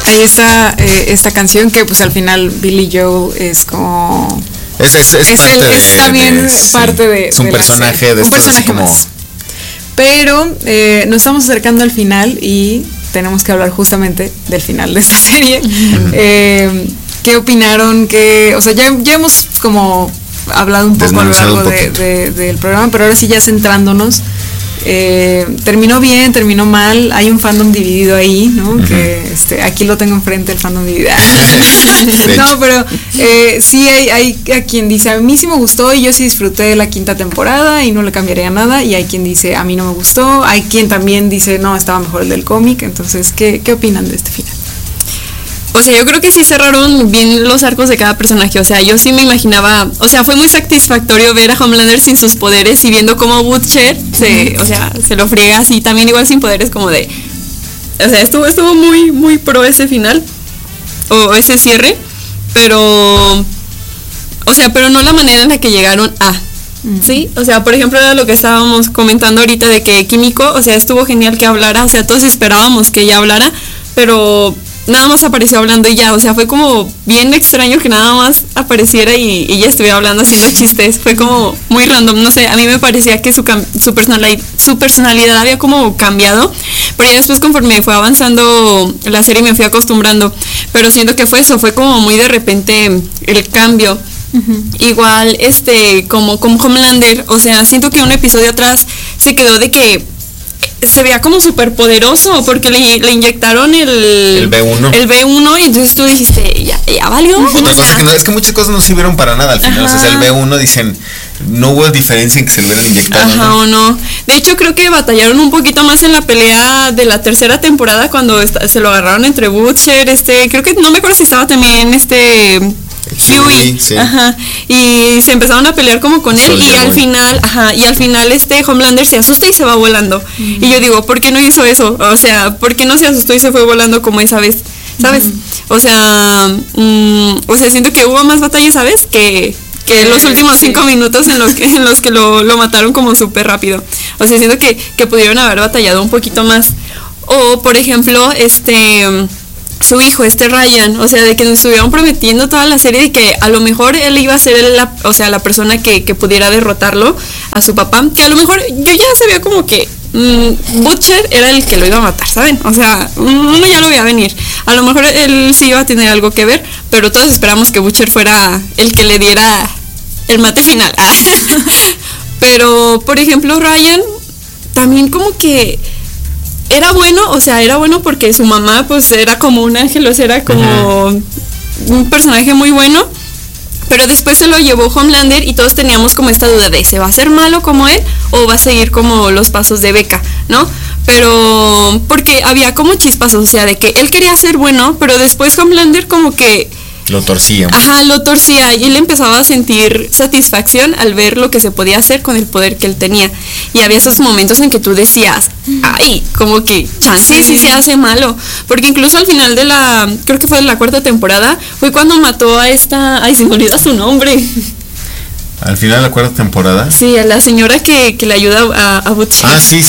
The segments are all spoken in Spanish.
ahí está esta canción que pues al final Billy Joel es como... Es también parte de... Es un personaje de estos así como... Más. Pero nos estamos acercando al final y tenemos que hablar justamente del final de esta serie. ¿Qué opinaron? O sea, ya hemos como hablado un poco a lo largo del programa, pero ahora sí ya centrándonos. Terminó bien, terminó mal, hay un fandom dividido ahí, ¿no? Que aquí lo tengo enfrente, el fandom dividido. No, pero sí hay a quien dice, a mí sí me gustó y yo sí disfruté de la 5ª temporada y no le cambiaría nada, y hay quien dice, a mí no me gustó, hay quien también dice, no, estaba mejor el del cómic. Entonces, ¿qué opinan de este final? O sea, yo creo que sí cerraron bien los arcos de cada personaje. O sea, yo sí me imaginaba, o sea, fue muy satisfactorio ver a Homelander sin sus poderes y viendo cómo Butcher se lo friega así, también igual sin poderes, como de... O sea, estuvo muy, muy pro ese final, o ese cierre, pero... O sea, pero no la manera en la que llegaron a... ¿Sí? O sea, por ejemplo, era lo que estábamos comentando ahorita de que Kimiko, o sea, estuvo genial que hablara, o sea, todos esperábamos que ella hablara, pero... nada más apareció hablando y ya, o sea, fue como bien extraño que nada más apareciera y ella estuviera hablando, haciendo chistes, fue como muy random, no sé, a mí me parecía que su personalidad había como cambiado, pero ya después conforme fue avanzando la serie me fui acostumbrando, pero siento que fue como muy de repente el cambio. Igual, como Homelander, o sea, siento que un episodio atrás se quedó de que se veía como súper poderoso porque le inyectaron el B1 y entonces tú dijiste, ya valió. Otra cosa que no, es que muchas cosas no sirvieron para nada al final. O sea, el B1 dicen, no hubo diferencia en que se lo hubieran inyectado. Ajá, ¿no? O no. De hecho, creo que batallaron un poquito más en la pelea de la 3ª temporada cuando se lo agarraron entre Butcher, creo que no me acuerdo si estaba también Huey, sí. Ajá, y se empezaron a pelear como con él y al final, Homelander se asusta y se va volando. Y yo digo, ¿por qué no hizo eso? O sea, ¿por qué no se asustó y se fue volando como esa vez? ¿Sabes? O sea, siento que hubo más batallas, ¿sabes? Que los últimos 5 minutos en los que lo mataron como súper rápido. O sea, siento que pudieron haber batallado un poquito más. O, por ejemplo, su hijo, Ryan, o sea, de que nos estuvieron prometiendo toda la serie de que a lo mejor él iba a ser la persona que pudiera derrotarlo a su papá, que a lo mejor yo ya sabía como que Butcher era el que lo iba a matar, ¿saben? O sea, uno ya lo veía venir, a lo mejor él sí iba a tener algo que ver, pero todos esperamos que Butcher fuera el que le diera el mate final. Pero, por ejemplo, Ryan también como que era bueno porque su mamá pues era como un ángel, o sea, era como un personaje muy bueno, pero después se lo llevó Homelander y todos teníamos como esta duda de ¿se va a hacer malo como él o va a seguir como los pasos de Becca, ¿no? Pero porque había como chispazos, o sea, de que él quería ser bueno, pero después Homelander como que lo torcía. Ajá, lo torcía y él empezaba a sentir satisfacción al ver lo que se podía hacer con el poder que él tenía. Y había esos momentos en que tú decías, ay, como que chance sí se hace malo. Porque incluso al final creo que fue de la 4ª temporada, fue cuando mató a ay, se me olvida su nombre. ¿Al final de la 4ª temporada? Sí, a la señora que le ayuda a Butcher. Ah, sí,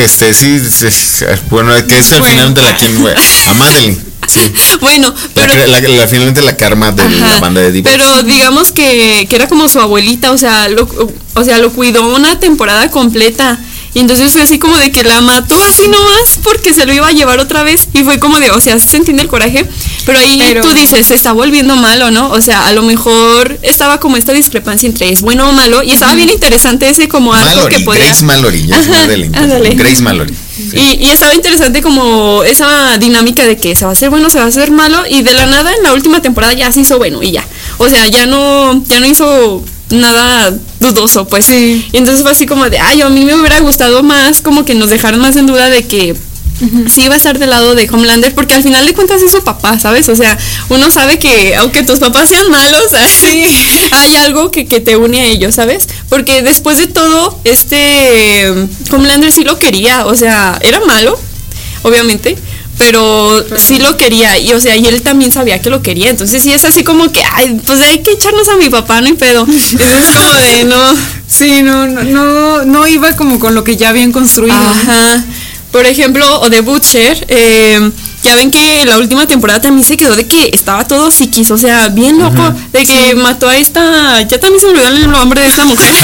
bueno, que es al final de a Madeline. Sí. Bueno, pero finalmente la karma de la banda de Divas. Pero digamos que era como su abuelita, o sea, lo cuidó una temporada completa. Y entonces fue así como de que la mató así nomás porque se lo iba a llevar otra vez. Y fue como de, o sea, se entiende el coraje. Pero ahí tú dices, se está volviendo malo, ¿no? O sea, a lo mejor estaba como esta discrepancia entre es bueno o malo. Y estaba bien interesante ese como algo que podía... Grace Mallory, ya Grace Mallory. Sí. Y estaba interesante como esa dinámica de que se va a hacer bueno, se va a hacer malo. Y de la nada en la última temporada ya se hizo bueno y ya. O sea, ya no hizo nada dudoso, pues. Sí. Y entonces fue así como de, ay, a mí me hubiera gustado más como que nos dejaran más en duda de que sí iba a estar del lado de Homelander, porque al final de cuentas es su papá, ¿sabes? O sea, uno sabe que aunque tus papás sean malos, sí, hay algo que te une a ellos, ¿sabes? Porque después de todo, Homelander sí lo quería, o sea, era malo, obviamente, pero sí lo quería, y o sea, y él también sabía que lo quería, entonces sí es así como que, ay, pues hay que echarnos a mi papá, no hay pedo. Entonces es como de, no. Sí, no iba como con lo que ya habían construido. Ajá. Por ejemplo, o de Butcher, ya ven que la última temporada también se quedó de que estaba todo psiquis, o sea, bien loco, de que mató a esta, ya también se olvidó el nombre de esta mujer,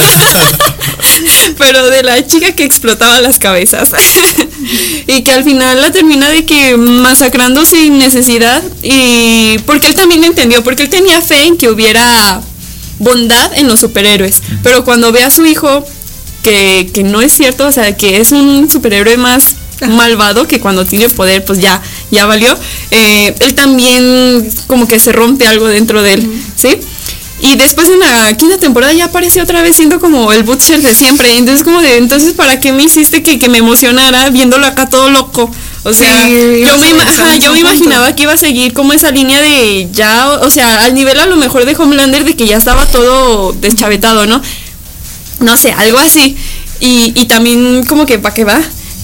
pero de la chica que explotaba las cabezas, y que al final la termina de que masacrando sin necesidad, y porque él también entendió, porque él tenía fe en que hubiera bondad en los superhéroes, pero cuando ve a su hijo que no es cierto, o sea, que es un superhéroe más malvado, que cuando tiene poder pues ya valió, él también como que se rompe algo dentro de él, ¿sí? Y después en la quinta temporada ya aparece otra vez siendo como el Butcher de siempre, entonces como de, entonces ¿para qué me hiciste que me emocionara viéndolo acá todo loco? O sea, sí, yo me imaginaba que iba a seguir como esa línea de ya, o sea, al nivel a lo mejor de Homelander, de que ya estaba todo deschavetado, ¿no? No sé, algo así. Y también como que ¿para qué va?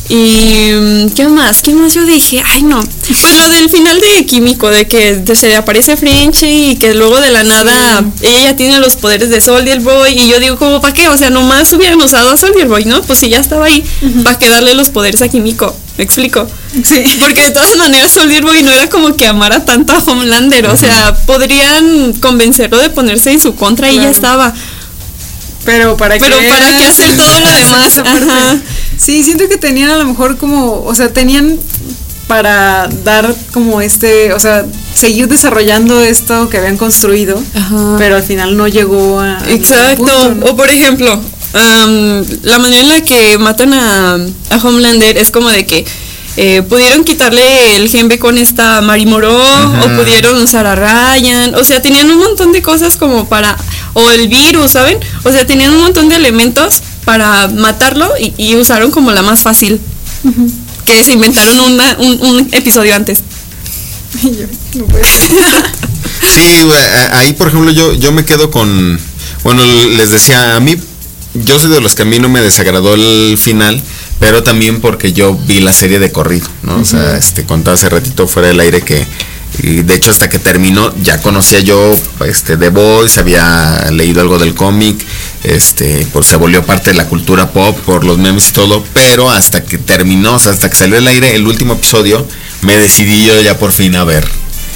Y ¿qué más yo dije? Ay, no, pues lo del final de Químico, de que se le aparece Frenchie y que luego de la nada ella ya tiene los poderes de Soldier Boy, y yo digo, como ¿para qué? O sea, nomás hubieran usado a Soldier Boy, ¿no? Pues si ya estaba ahí, ¿para qué darle los poderes a Químico? ¿Me explico? Sí. Porque de todas maneras Soldier Boy no era como que amara tanto a Homelander, o sea, podrían convencerlo de ponerse en su contra y ya estaba. Pero ¿para qué hacer todo lo demás? Ajá. Sí, siento que tenían a lo mejor como, o sea, tenían para dar como o sea, seguir desarrollando esto que habían construido, pero al final no llegó a... Exacto, punto, ¿no? O por ejemplo, la manera en la que matan a Homelander es como de que pudieron quitarle el gembe con esta Mari Moró, o pudieron usar a Ryan, o sea, tenían un montón de cosas como para, o el virus, ¿saben? O sea, tenían un montón de elementos para matarlo y usaron como la más fácil, que se inventaron un episodio antes. No puede ser. Sí, ahí por ejemplo yo me quedo con, bueno, les decía, a mí, yo soy de los que a mí no me desagradó el final, pero también porque yo vi la serie de corrido, ¿no? O sea, contaba hace ratito fuera del aire que, y de hecho hasta que terminó ya conocía yo The Boys, había leído algo del cómic, pues se volvió parte de la cultura pop por los memes y todo, pero hasta que terminó, o sea, hasta que salió al aire el último episodio, me decidí yo ya por fin a ver,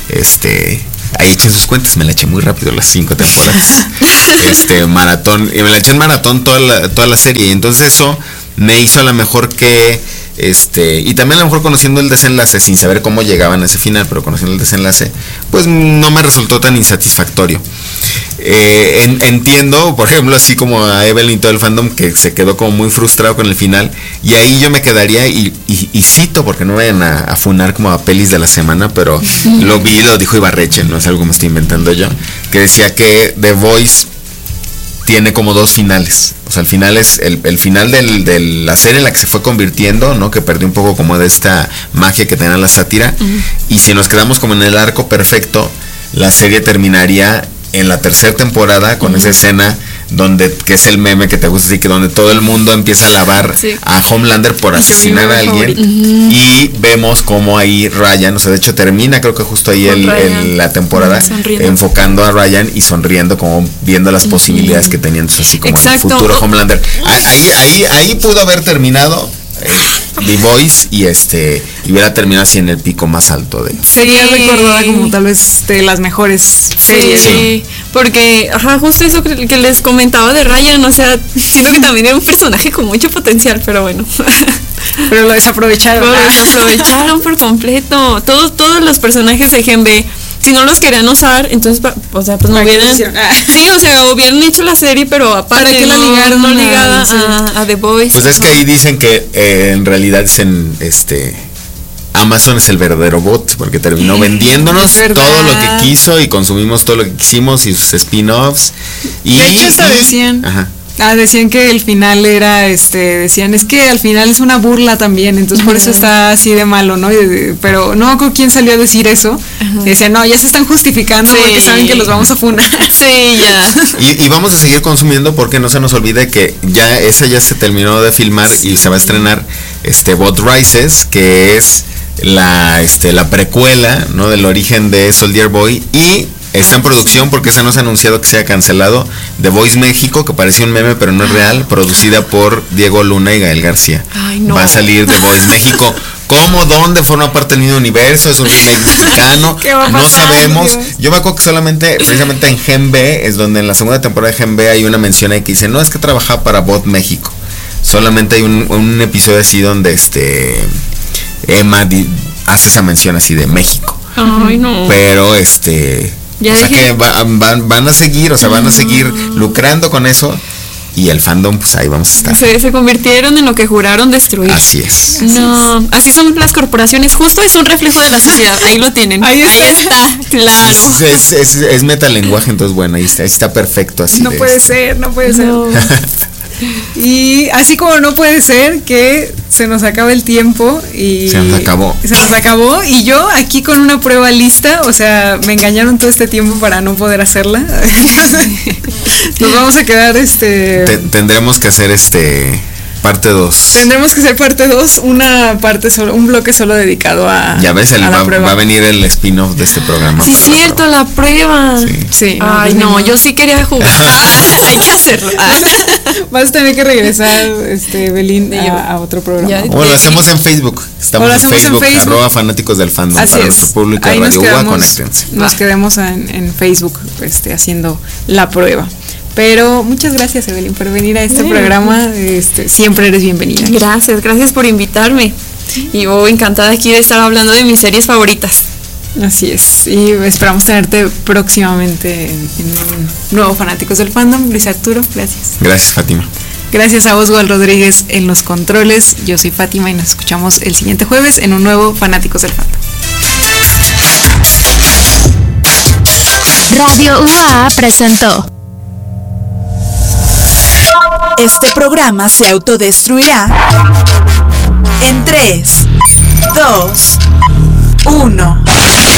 ahí eché sus cuentas, me la eché muy rápido las 5 temporadas, maratón, y me la eché en maratón toda la serie, y entonces eso me hizo a lo mejor que y también a lo mejor conociendo el desenlace, sin saber cómo llegaban a ese final, pero conociendo el desenlace, pues no me resultó tan insatisfactorio. Entiendo, por ejemplo, así como a Evelyn y todo el fandom, que se quedó como muy frustrado con el final, y ahí yo me quedaría y cito, porque no vayan a funar como a pelis de la semana, pero lo dijo Ibarreche, no es algo que me estoy inventando yo, que decía que The Voice tiene como 2 finales. O sea, el final es el final de la serie en la que se fue convirtiendo, ¿no? Que perdió un poco como de esta magia que tenía la sátira. Y si nos quedamos como en el arco perfecto, la serie terminaría en la 3ª temporada con esa escena que es el meme que te gusta, así que donde todo el mundo empieza a alabar a Homelander por asesinar a alguien, y vemos como ahí Ryan, o sea, de hecho termina creo que justo ahí la temporada enfocando a Ryan y sonriendo, como viendo las posibilidades que tenían, entonces así como el futuro Homelander. Ahí pudo haber terminado The Voice y hubiera terminado así en el pico más alto de... Sería recordada como tal vez de las mejores series. Sí, porque justo eso que les comentaba de Ryan, o sea, siento que también era un personaje con mucho potencial, pero bueno. Pero lo desaprovecharon. Lo desaprovecharon por completo. Todos los personajes de Gen B, si no los querían usar, entonces, o sea, pues no hubieran... Sí, o sea, hubieran hecho la serie, pero aparte que la ligaron, no ligada a The Boys. Pues es que ahí dicen que en realidad dicen, Amazon es el verdadero bot, porque terminó vendiéndonos todo lo que quiso y consumimos todo lo que quisimos y sus spin-offs. De hecho, decían... decían que el final era, decían, es que al final es una burla también, entonces por eso está así de malo, ¿no? Pero no con quién salió a decir eso. Decían, no, ya se están justificando porque saben que los vamos a funar. Sí, ya. Y vamos a seguir consumiendo porque no se nos olvide que ya se terminó de filmar y se va a estrenar Bot Rises, que es la precuela, ¿no? Del origen de Soldier Boy, y está en producción porque esa no se ha anunciado que se haya cancelado. The Voice México, que parecía un meme pero no es real, producida por Diego Luna y Gael García. Ay, no. Va a salir The Voice México ¿Cómo? ¿Dónde? ¿Forma parte del mismo universo? ¿Es un remake mexicano? ¿Qué va a No pasar, sabemos. Dios? Yo me acuerdo que solamente, precisamente en Gen B, es donde en la segunda temporada de Gen B hay una mención ahí que dice, no, es que trabajaba para Bot México. Solamente hay un episodio así donde Emma hace esa mención así de México. Ay, no. Pero Ya o sea dije- que van a seguir, o sea, van a seguir lucrando con eso. Y el fandom, pues ahí vamos a estar. Se convirtieron en lo que juraron destruir. Así es. No, así son las corporaciones, justo es un reflejo de la sociedad. Ahí lo tienen. Ahí está. Claro. Es metalenguaje, entonces bueno, ahí está perfecto así. No puede ser, no puede ser. No. Y así como no puede ser que se nos acabe el tiempo y Se nos acabó. Se nos acabó y yo aquí con una prueba lista, o sea, me engañaron todo este tiempo para no poder hacerla. Nos vamos a quedar Tendremos que hacer parte 2. tendremos que hacer parte 2, una parte solo, un bloque solo dedicado a Ya ves, a la prueba. va a venir el spin-off de este programa. Sí, es para la cierto, prueba. la prueba. Sí. Sí, Ay, pues ni no, modo. yo sí quería jugar. Hay que hacerlo. Vas a tener que regresar, Belín, a otro programa. Ya. O lo hacemos en Facebook. Estamos O lo en hacemos en Facebook, Facebook. @fanáticos del fandom. Así Para es. nuestro público Ahí de nos Radio UA, quedamos, conéctense. nos quedemos en Facebook haciendo la prueba. Pero muchas gracias, Evelyn, por venir a este programa. Siempre eres bienvenida. Gracias por invitarme. Y yo encantada aquí de estar hablando de mis series favoritas. Así es. Y esperamos tenerte próximamente en un nuevo Fanáticos del Fandom. Luis Arturo, gracias. Gracias, Fátima. Gracias a Oswald Rodríguez en los controles. Yo soy Fátima y nos escuchamos el siguiente jueves en un nuevo Fanáticos del Fandom. Radio UA presentó. Este programa se autodestruirá en 3, 2, 1.